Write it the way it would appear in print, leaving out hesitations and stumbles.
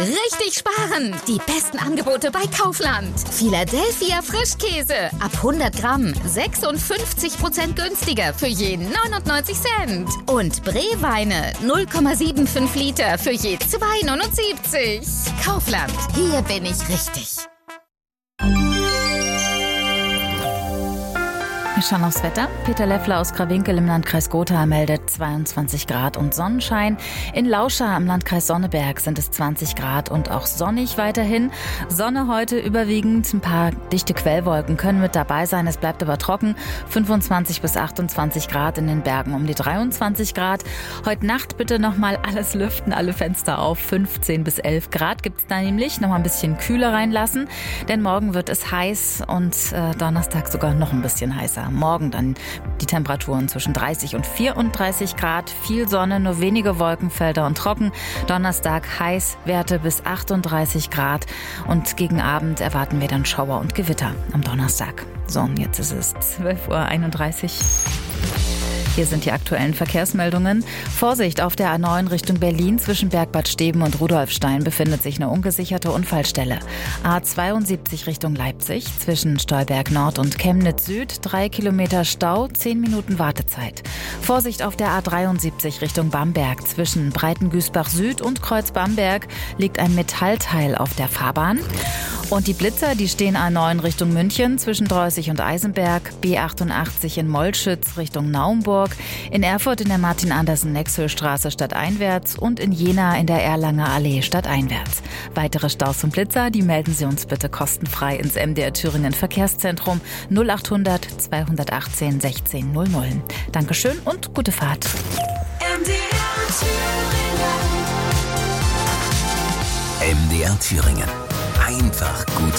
Richtig sparen! Die besten Angebote bei Kaufland. Philadelphia Frischkäse. Ab 100 Gramm 56% günstiger für je 99 Cent. Und Breweine 0,75 Liter für je 2,79. Kaufland. Hier bin ich richtig. Wir schauen aufs Wetter. Peter Leffler aus Krawinkel im Landkreis Gotha meldet 22 Grad und Sonnenschein. In Lauscha im Landkreis Sonneberg sind es 20 Grad und auch sonnig weiterhin. Sonne heute überwiegend. Ein paar dichte Quellwolken können mit dabei sein. Es bleibt aber trocken. 25 bis 28 Grad in den Bergen, um die 23 Grad. Heute Nacht bitte nochmal alles lüften, alle Fenster auf. 15 bis 11 Grad gibt es da nämlich. Nochmal ein bisschen kühler reinlassen. Denn morgen wird es heiß und Donnerstag sogar noch ein bisschen heißer. Morgen dann die Temperaturen zwischen 30 und 34 Grad. Viel Sonne, nur wenige Wolkenfelder und trocken. Donnerstag heiß, Werte bis 38 Grad. Und gegen Abend erwarten wir dann Schauer und Gewitter am Donnerstag. So, und jetzt ist es 12.31 Uhr. Hier sind die aktuellen Verkehrsmeldungen. Vorsicht auf der A9 Richtung Berlin zwischen Bergbad Steben und Rudolfstein befindet sich eine ungesicherte Unfallstelle. A72 Richtung Leipzig zwischen Stolberg Nord und Chemnitz Süd 3 Kilometer Stau, 10 Minuten Wartezeit. Vorsicht auf der A73 Richtung Bamberg zwischen Breitengüßbach Süd und Kreuz Bamberg liegt ein Metallteil auf der Fahrbahn. Und die Blitzer, die stehen A9 Richtung München zwischen Dreußig und Eisenberg, B88 in Mollschütz Richtung Naumburg, in Erfurt in der Martin-Andersen-Nexhöhl-Straße stadteinwärts und in Jena in der Erlanger Allee stadteinwärts. Weitere Staus und Blitzer, die melden Sie uns bitte kostenfrei ins MDR Thüringen Verkehrszentrum 0800 218 1600. Dankeschön und gute Fahrt. MDR Thüringen. Einfach gut